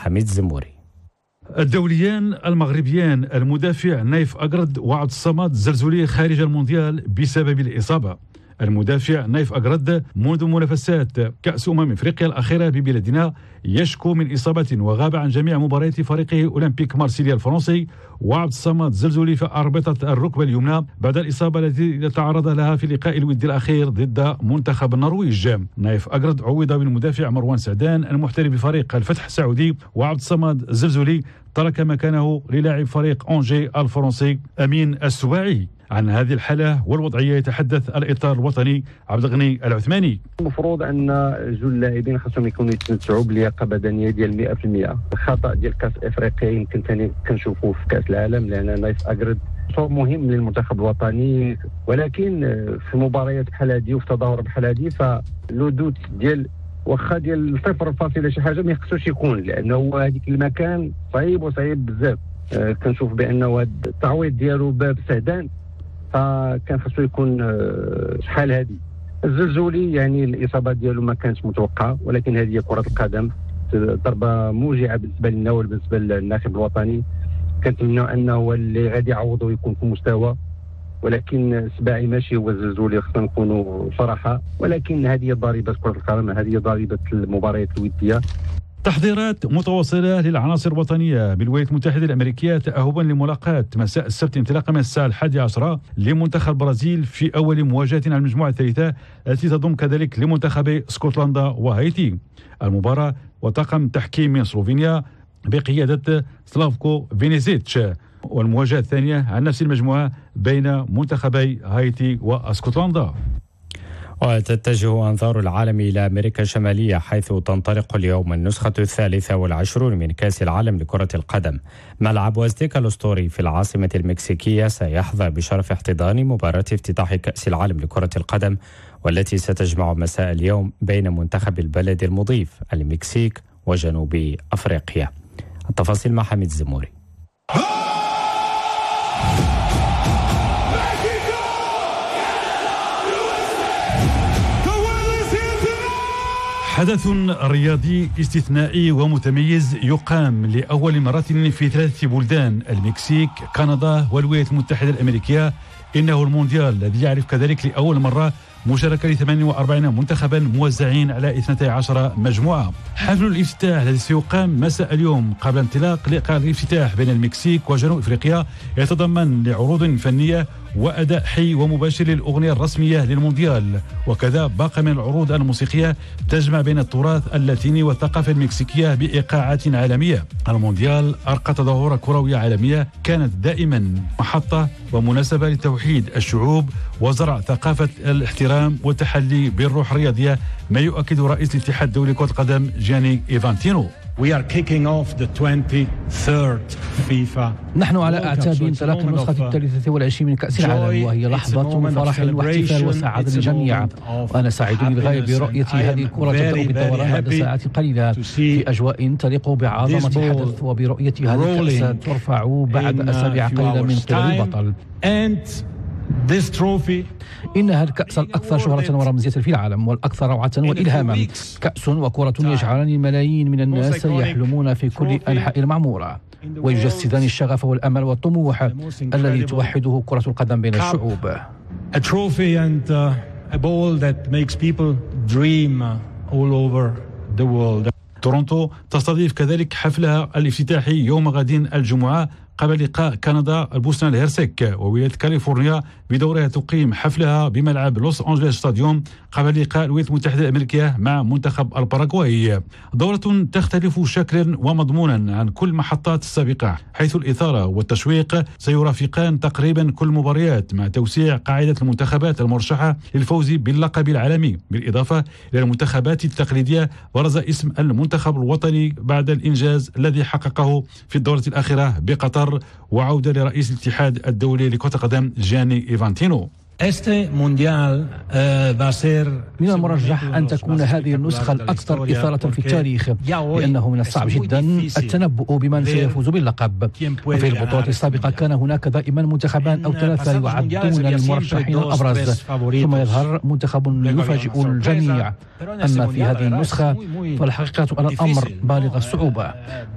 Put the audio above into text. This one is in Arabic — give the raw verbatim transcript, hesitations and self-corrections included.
حميد زموري. الدوليان المغربيان المدافع نايف أقرد وعبد الصمد الزلزولي خارج المونديال بسبب الإصابة. المدافع نايف أقرد منذ منافسات كأس أمم إفريقيا الأخيرة ببلادنا يشكو من إصابة وغاب عن جميع مباريات فريقه أولمبيك مارسيليا الفرنسي. وعبد الصمد الزلزولي في أربطة الركبة اليمنى بعد الإصابة التي تعرض لها في اللقاء الودي الأخير ضد منتخب النرويج. نايف أقرد عوض بالمدافع مروان سعدان المحترف بفريق الفتح السعودي، وعبد الصمد الزلزولي ترك مكانه للاعب فريق أونجي الفرنسي أمين السباعي. عن هذه الحالة والوضعية يتحدث الإطار الوطني عبد الغني العثماني. المفروض أن جل اللاعبين خاصهم يكونوا يتمتعوا بلياقة بدنية ديال مئة بالمئة. الخطأ ديال كأس إفريقيا يمكن ثاني كنشوفوه في كأس العالم، لأن نايف أقرد صوب مهم للمنتخب الوطني، ولكن في مباريات بحال هذه وفي تظاهر بحال هذه فالودود ديال واخا ديال صفر فاصلة شي حاجة ما يخصوش يكون، لأنه هذيك المكان صعيب وصعيب بزاف. أه كنشوف بأنه هذا التعويض ديالو باب سهدان فكان خاصو يكون شحال هذه. الزلزولي يعني الاصابه ديالو ما كانتش متوقعه، ولكن هذه كره القدم ضربه موجعه بالنسبه لنا وبالنسبه للناخب الوطني. كنتمنوا انه هو اللي غادي يعوضه ويكون في مستوى، ولكن السباعي ماشي هو الزلزولي، خصنا نكونوا صراحه. ولكن هذه ضريبه كره القدم، هذه ضريبه المباريات الوديه. تحضيرات متواصلة للعناصر الوطنية بالولايات المتحدة الأمريكية تأهبا لملاقاة مساء السبت انطلاقا من الساعة الحادية عشرة لمنتخب البرازيل في أول مواجهة على المجموعة الثالثة التي تضم كذلك لمنتخبي اسكتلندا وهايتي. المباراة وطاقم تحكيم من سلوفينيا بقيادة سلافكو فينيزيتش، والمواجهة الثانية عن نفس المجموعة بين منتخبي هايتي واسكتلندا. وتتجه أنظار العالم إلى أمريكا الشمالية، حيث تنطلق اليوم النسخة الثالثة والعشرون من كأس العالم لكرة القدم. ملعب أزتيكا الأسطوري في العاصمة المكسيكية سيحظى بشرف احتضان مباراة افتتاح كأس العالم لكرة القدم، والتي ستجمع مساء اليوم بين منتخب البلد المضيف المكسيك وجنوب أفريقيا. التفاصيل مع حميد زموري. حدث رياضي استثنائي ومتميز يقام لأول مرة في ثلاثة بلدان، المكسيك، كندا والولايات المتحدة الأمريكية. إنه المونديال الذي يعرف كذلك لأول مرة مشاركة ل ثمانية وأربعين منتخبا موزعين على اثنتي عشرة مجموعة. حفل الافتتاح الذي سيقام مساء اليوم قبل انطلاق لقاء الافتتاح بين المكسيك وجنوب أفريقيا يتضمن لعروض فنية وأداء حي ومباشر للأغنية الرسمية للمونديال، وكذا باقي من العروض الموسيقية تجمع بين التراث اللاتيني والثقافة المكسيكية بإيقاعات عالمية. المونديال أرقى تظاهرة كروية عالمية كانت دائما محطة ومناسبة لتوحيد الشعوب وزرع ثقافة الاحترام والتحلي بالروح الرياضية، ما يؤكد رئيس الاتحاد الدولي لكرة القدم جياني إنفانتينو. We are kicking off the twenty-third FIFA. نحن على أعتاب انطلاق النسخة الثالثة والعشرين من كأس العالم، وهي لحظة فرح واحتفال وسعادة للجميع. وأنا سعيد للغاية برؤية هذه الكرة تبدأ بالدوران بعد ساعات قليلة في أجواء تليق بعظمة الحدث، وبرؤية هذه الكأس ترفع بعد أسابيع قليلة من قبل البطل. This trophy إنها الكأس الأكثر شهرة ورمزية في العالم والأكثر روعة وإلهاما. كأس وكرة يجعلان الملايين من الناس يحلمون في كل أنحاء المعمورة ويجسدان الشغف والأمل والطموح الذي توحده كرة القدم بين الشعوب. A trophy and a ball that makes people dream all over the world. تورونتو تستضيف كذلك حفلها الافتتاحي يوم غد الجمعة قبل لقاء كندا البوسنة الهرسك، وولاية كاليفورنيا بدورها تقيم حفلها بملعب لوس أنجلوس ستاديوم قبل لقاء الولايات المتحدة الأمريكية مع منتخب الباراغواي. دورة تختلف شكلا ومضمونا عن كل محطات السابقة، حيث الإثارة والتشويق سيرافقان تقريبا كل مباريات، مع توسيع قاعدة المنتخبات المرشحة للفوز باللقب العالمي، بالإضافة إلى المنتخبات التقليدية. برز اسم المنتخب الوطني بعد الإنجاز الذي حققه في الدورة الأخيرة بقطر، وعودة لرئيس الاتحاد الدولي لكرة القدم جياني إنفانتينو. من المرجح أن تكون هذه النسخة الأكثر إثارة في التاريخ، لأنه من الصعب جدا التنبؤ بمن سيفوز باللقب. وفي البطولات السابقة كان هناك دائما منتخبان أو ثلاثة يعدون المرشحين الأبرز، ثم يظهر منتخب يفاجئ الجميع. أما في هذه النسخة فالحقيقة أن الأمر بالغ الصعوبة.